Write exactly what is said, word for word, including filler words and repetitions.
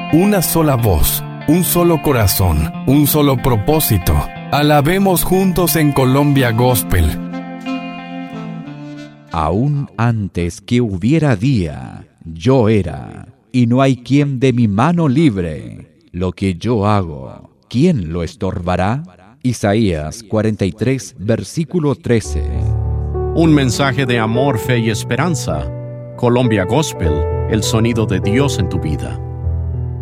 una sola voz, un solo corazón, un solo propósito. Alabemos juntos en Colombia Gospel. Aún antes que hubiera día, yo era, y no hay quien de mi mano libre. Lo que yo hago, ¿quién lo estorbará? Isaías cuarenta y tres, versículo trece. Un mensaje de amor, fe y esperanza. Colombia Gospel, el sonido de Dios en tu vida.